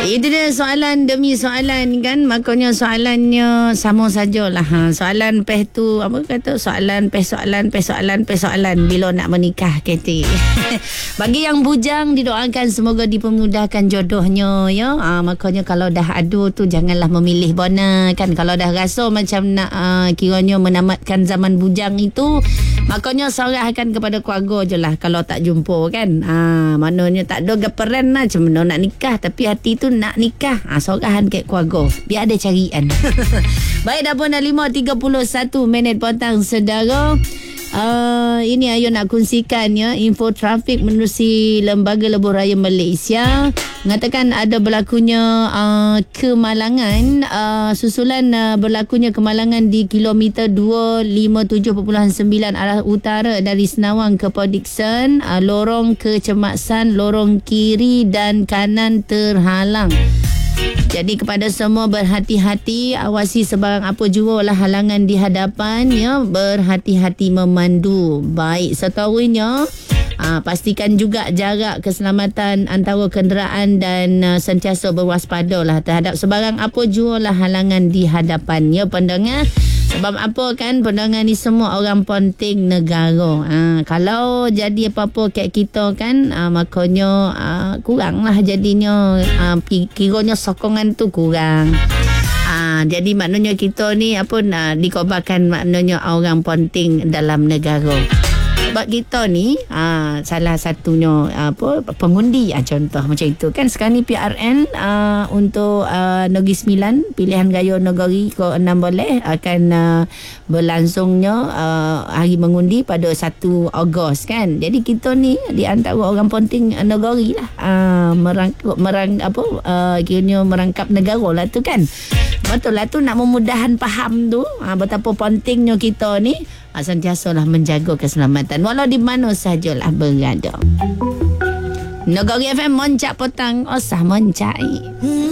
Itu dia soalan demi soalan kan. Makanya soalannya sama sajalah. Soalan peh tu apa kata, soalan bila nak menikah kata. Bagi yang bujang didoakan semoga dipermudahkan jodohnya ya. Makanya kalau dah adu tu janganlah memilih bona kan. Kalau dah rasa macam nak kiranya menamatkan zaman bujang itu, makanya serahkan kepada keluarga je lah kalau tak jumpa kan. Maknanya tak ada gaperan lah, macam mana nak nikah tapi hati tu nak nikah. Sorahan kat keluarga biar ada carian. Baik, dah pun dah 5.31 minit petang saudara. Ini Ayu nak kongsikan ya, info trafik menerusi Lembaga Lebuh Raya Malaysia mengatakan ada berlakunya kemalangan susulan berlakunya kemalangan di kilometer 257.9 arah utara dari Senawang ke Port Dickson. Lorong kecemasan, lorong kiri dan kanan terhalang. Jadi kepada semua berhati-hati, awasi sebarang apa jua lah halangan di hadapan ya, berhati-hati memandu. Baik, setahunya pastikan juga jarak keselamatan antara kenderaan dan sentiasa berwaspada lah terhadap sebarang apa jua lah halangan di hadapan ya pendengar. Sebab apa kan, pendengar ni semua orang penting negara. Kalau jadi apa-apa kat kita kan, makanya kurang lah jadinya. Kiranya sokongan tu kurang. Jadi maknanya kita ni apa nak dikobarkan maknanya orang penting dalam negara. Sebab kita ni salah satunya pengundi contoh macam itu kan. Sekarang ni PRN untuk Negeri Sembilan pilihan gaya negeri ke-6 boleh akan berlangsungnya hari mengundi pada 1 Ogos kan. Jadi kita ni di antara orang penting negeri lah, merangkap negara lah tu kan. Betul lah tu, nak memudahkan faham tu betapa pentingnya kita ni sentiasalah menjaga keselamatan walau di mana sajalah berada. Negeri FM Moncak Petang, osah moncai.